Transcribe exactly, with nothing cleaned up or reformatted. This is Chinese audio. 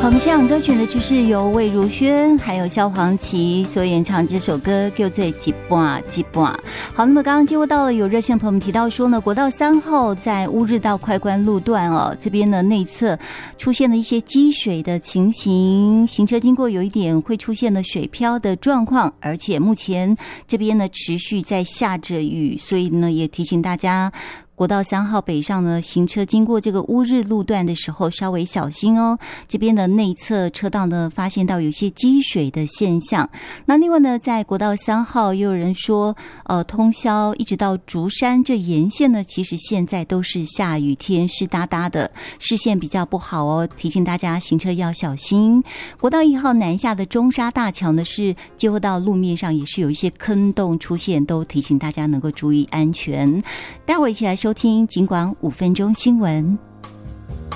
我们现场歌曲呢，就是由魏如萱还有萧煌奇所演唱这首歌《叫做一半一半》。好，那么刚刚接获到了有热线朋友们提到说呢，国道三号在乌日到快关路段哦，这边呢内侧出现了一些积水的情形，行车经过有一点会出现了水漂的状况，而且目前这边呢持续在下着雨，所以呢也提醒大家。国道三号北上呢，行车经过这个乌日路段的时候，稍微小心哦。这边的内侧车道呢，发现到有些积水的现象。那另外呢，在国道三号，又有人说，呃，通宵一直到竹山这沿线呢，其实现在都是下雨天，湿哒哒的，视线比较不好哦，提醒大家行车要小心。国道一号南下的中沙大桥呢，是接获到路面上也是有一些坑洞出现，都提醒大家能够注意安全。待会儿一起来收听尽管五分钟新闻。